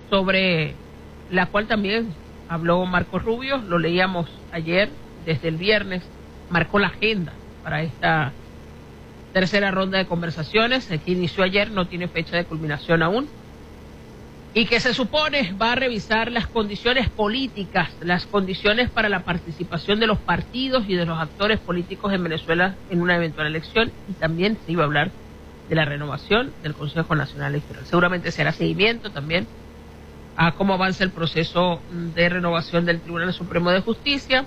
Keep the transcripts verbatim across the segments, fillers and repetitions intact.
sobre la cual también habló Marco Rubio, lo leíamos ayer, desde el viernes, marcó la agenda para esta tercera ronda de conversaciones, que inició ayer, no tiene fecha de culminación aún, y que se supone va a revisar las condiciones políticas, las condiciones para la participación de los partidos y de los actores políticos en Venezuela en una eventual elección, y también se iba a hablar de la renovación del Consejo Nacional Electoral. Seguramente se hará seguimiento también a cómo avanza el proceso de renovación del Tribunal Supremo de Justicia,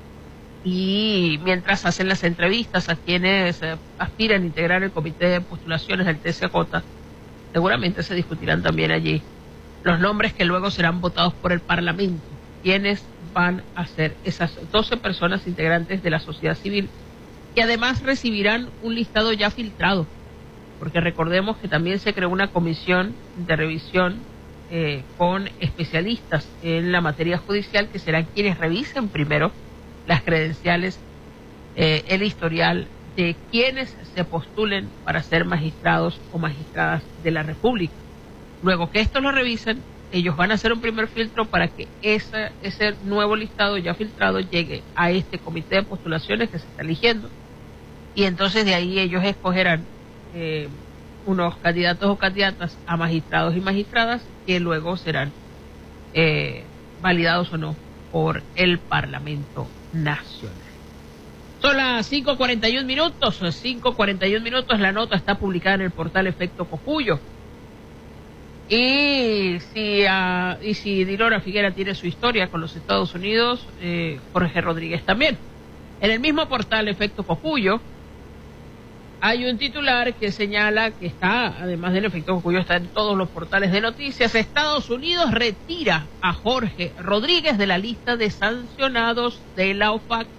y mientras hacen las entrevistas a quienes eh, aspiran a integrar el comité de postulaciones del T C J, seguramente se discutirán también allí los nombres que luego serán votados por el Parlamento, quienes van a ser esas doce personas integrantes de la sociedad civil, que además recibirán un listado ya filtrado, porque recordemos que también se creó una comisión de revisión eh, con especialistas en la materia judicial, que serán quienes revisen primero las credenciales, eh, el historial de quienes se postulen para ser magistrados o magistradas de la República. Luego que esto lo revisen, ellos van a hacer un primer filtro para que esa, ese nuevo listado ya filtrado llegue a este comité de postulaciones que se está eligiendo, y entonces de ahí ellos escogerán eh, unos candidatos o candidatas a magistrados y magistradas que luego serán eh, validados o no por el Parlamento Nacional. Son las cinco cuarenta y un minutos, cinco cuarenta y un minutos, la nota está publicada en el portal Efecto Cocuyo. Y si, uh, y si Dilora Figuera tiene su historia con los Estados Unidos, eh, Jorge Rodríguez también. En el mismo portal Efecto Cocuyo hay un titular que señala que está, además del Efecto Cocuyo, está en todos los portales de noticias: Estados Unidos retira a Jorge Rodríguez de la lista de sancionados de la OFAC.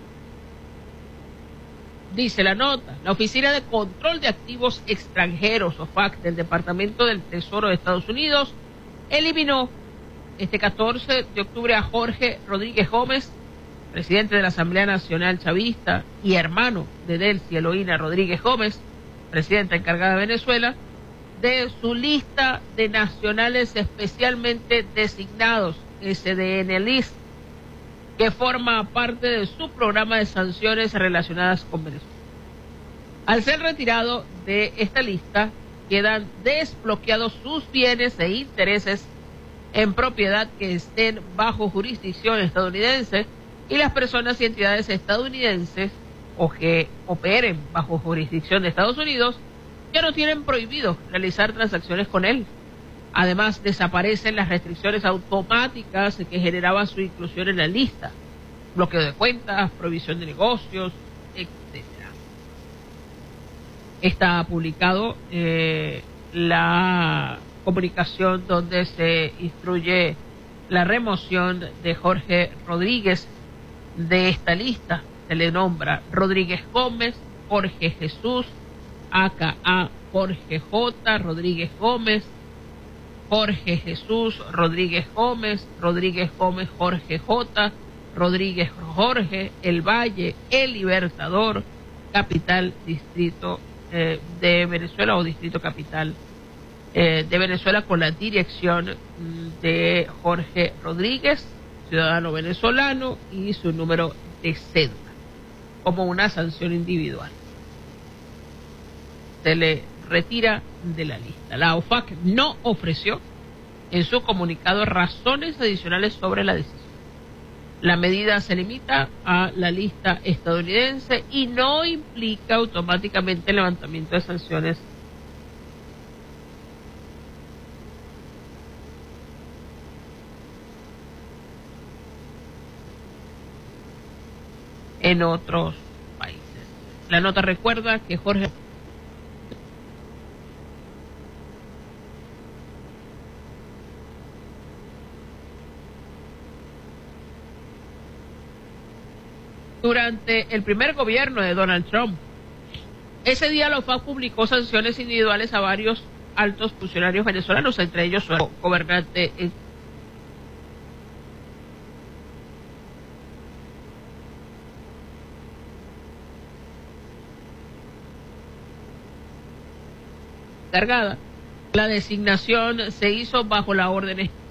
Dice la nota: la Oficina de Control de Activos Extranjeros, OFAC, del Departamento del Tesoro de Estados Unidos, eliminó este catorce de octubre a Jorge Rodríguez Gómez, presidente de la Asamblea Nacional Chavista y hermano de Delcy Eloína Rodríguez Gómez, presidenta encargada de Venezuela, de su lista de nacionales especialmente designados, S D N List, que forma parte de su programa de sanciones relacionadas con Venezuela. Al ser retirado de esta lista, quedan desbloqueados sus bienes e intereses en propiedad que estén bajo jurisdicción estadounidense, y las personas y entidades estadounidenses o que operen bajo jurisdicción de Estados Unidos ya no tienen prohibido realizar transacciones con él. Además, desaparecen las restricciones automáticas que generaban su inclusión en la lista: bloqueo de cuentas, prohibición de negocios, etcétera. Está publicado eh, la comunicación donde se instruye la remoción de Jorge Rodríguez de esta lista. Se le nombra Rodríguez Gómez, Jorge Jesús, aka Jorge J. Rodríguez Gómez, Jorge Jesús Rodríguez Gómez, Rodríguez Gómez Jorge J, Rodríguez Jorge, El Valle, El Libertador, capital, distrito eh, de Venezuela o distrito capital eh, de Venezuela, con la dirección de Jorge Rodríguez, ciudadano venezolano, y su número de cédula, como una sanción individual. Se le retira de la lista. La OFAC no ofreció en su comunicado razones adicionales sobre la decisión. La medida se limita a la lista estadounidense y no implica automáticamente el levantamiento de sanciones en otros países. La nota recuerda que Jorge durante el primer gobierno de Donald Trump. Ese día la OFAC publicó sanciones individuales a varios altos funcionarios venezolanos, entre ellos su gobernante encargada. La designación se hizo bajo la orden